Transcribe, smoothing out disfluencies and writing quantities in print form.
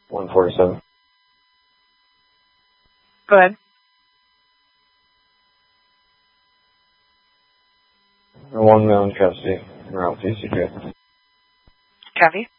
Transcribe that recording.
147. Go ahead. 1 male in custody. We're out TCP. Copy.